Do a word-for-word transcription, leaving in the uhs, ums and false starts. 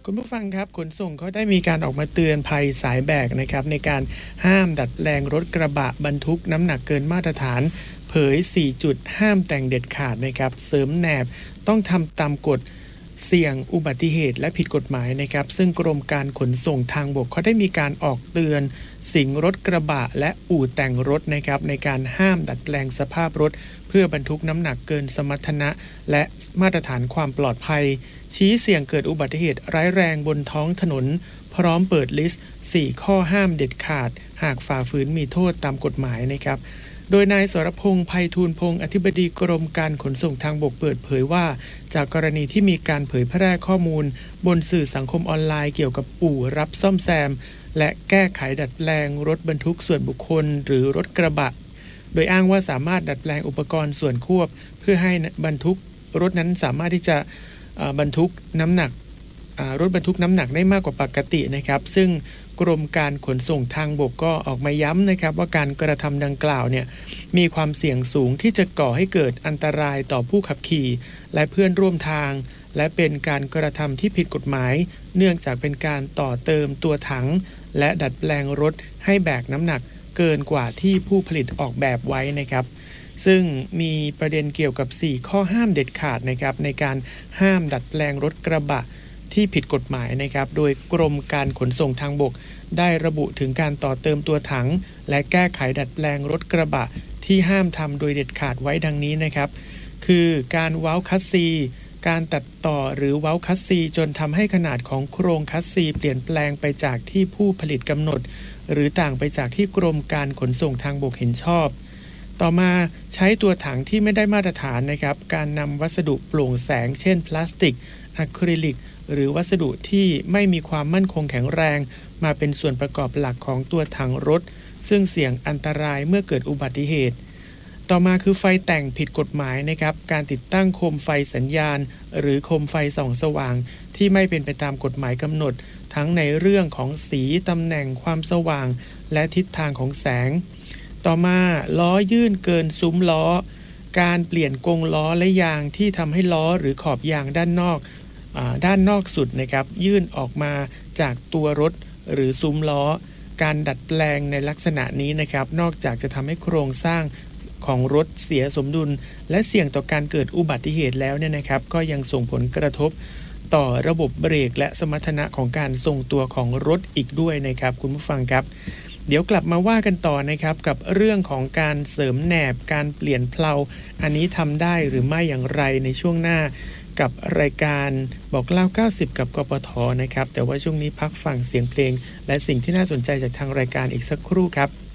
คุณผู้ฟังครับขนส่งเขาได้มีการออกมาเตือนภัยสายแบกนะครับในการห้ามดัดแปลงรถกระบะบรรทุกน้ำหนักเกินมาตรฐานเผยสี่จุดห้ามแต่งเด็ดขาดนะครับเสริมแนบต้องทำตามกฎเสี่ยงอุบัติเหตุและผิดกฎหมายนะครับซึ่งกรมการขนส่งทางบกเขาได้มีการออกเตือนสิ่งรถกระบะและอู่แต่งรถนะครับในการห้ามดัดแปลงสภาพรถเพื่อบรรทุกน้ำหนักเกินสมรรถนะและมาตรฐานความปลอดภัยชี้เสี่ยงเกิดอุบัติเหตุร้ายแรงบนท้องถนนพร้อมเปิดลิสต์สี่ข้อห้ามเด็ดขาดหากฝ่าฝืนมีโทษตามกฎหมายนะครับโดยนายสรพงษ์ไพฑูรย์พงษ์อธิบดีกรมการขนส่งทางบกเปิดเผยว่าจากกรณีที่มีการเผยแพร่ข้อมูลบนสื่อสังคมออนไลน์เกี่ยวกับอู่รับซ่อมแซมและแก้ไขดัดแปลงรถบรรทุกส่วนบุคคลหรือรถกระบะโดยอ้างว่าสามารถดัดแปลงอุปกรณ์ส่วนควบเพื่อให้บรรทุกรถนั้นสามารถที่จะบรรทุกน้ำหนักรถบรรทุกน้ำหนักได้มากกว่าปกตินะครับซึ่งกรมการขนส่งทางบกก็ออกมาย้ำนะครับว่าการกระทำดังกล่าวเนี่ยมีความเสี่ยงสูงที่จะก่อให้เกิดอันตรายต่อผู้ขับขี่และเพื่อนร่วมทางและเป็นการกระทำที่ผิดกฎหมายเนื่องจากเป็นการต่อเติมตัวถังและดัดแปลงรถให้แบกน้ำหนักเกินกว่าที่ผู้ผลิตออกแบบไว้นะครับซึ่งมีประเด็นเกี่ยวกับสี่ข้อห้ามเด็ดขาดนะครับในการห้ามดัดแปลงรถกระบะที่ผิดกฎหมายนะครับโดยกรมการขนส่งทางบกได้ระบุถึงการต่อเติมตัวถังและแก้ไขดัดแปลงรถกระบะที่ห้ามทำโดยเด็ดขาดไว้ดังนี้นะครับคือการเว้าคัสซีการตัดต่อหรือเว้าคัสซีจนทำให้ขนาดของโครงคัสซีเปลี่ยนแปลงไปจากที่ผู้ผลิตกำหนดหรือต่างไปจากที่กรมการขนส่งทางบกเห็นชอบต่อมาใช้ตัวถังที่ไม่ได้มาตรฐานนะครับการนำวัสดุโปร่งแสงเช่นพลาสติกอะคริลิกหรือวัสดุที่ไม่มีความมั่นคงแข็งแรงมาเป็นส่วนประกอบหลักของตัวถังรถซึ่งเสี่ยงอันตรายเมื่อเกิดอุบัติเหตุต่อมาคือไฟแต่งผิดกฎหมายนะครับการติดตั้งโคมไฟสัญญาณหรือโคมไฟส่องสว่างที่ไม่เป็นไปตามกฎหมายกำหนดทั้งในเรื่องของสีตำแหน่งความสว่างและทิศทางของแสงต่อมาล้อยื่นเกินซุ้มล้อการเปลี่ยนกงล้อและยางที่ทำให้ล้อหรือขอบยางด้านนอกด้านนอกสุดนะครับยื่นออกมาจากตัวรถหรือซุ้มล้อการดัดแปลงในลักษณะนี้นะครับนอกจากจะทำให้โครงสร้างของรถเสียสมดุลและเสี่ยงต่อการเกิดอุบัติเหตุแล้วเนี่ยนะครับก็ยังส่งผลกระทบต่อระบบเบรกและสมรรถนะของการทรงตัวของรถอีกด้วยนะครับคุณผู้ฟังครับเดี๋ยวกลับมาว่ากันต่อนะครับกับเรื่องของการเสริมแหนบการเปลี่ยนเพลาอันนี้ทำได้หรือไม่อย่างไรในช่วงหน้ากับรายการบอกเล่าเก้าสิบกับกปทนะครับแต่ว่าช่วงนี้พักฟังเสียงเพลงและสิ่งที่น่าสนใจจากทางรายการอีกสักครู่ครับ